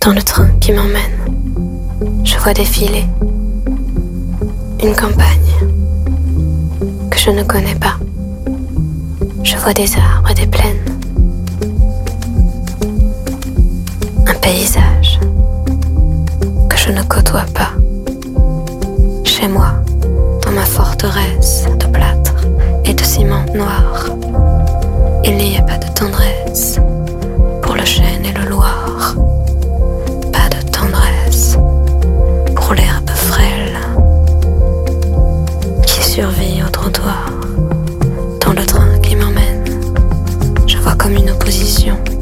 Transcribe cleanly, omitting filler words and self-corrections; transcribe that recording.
Dans le train qui m'emmène, je vois défiler une campagne que je ne connais pas. Je vois des arbres et des plaines, un paysage que je ne côtoie pas. Chez moi, dans ma forteresse de plâtre et de ciment noir, il n'y a pas de tendresse pour le chêne et le Loir. Pas de tendresse pour l'herbe frêle qui survit au trottoir. Dans le train qui m'emmène, je vois comme une opposition